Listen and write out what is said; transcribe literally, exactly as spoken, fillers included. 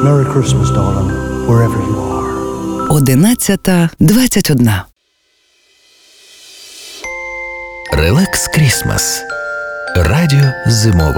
Merry Christmas, darling, wherever you are. одинадцята двадцять одна. Релакс Крісмас. Радіо зимове.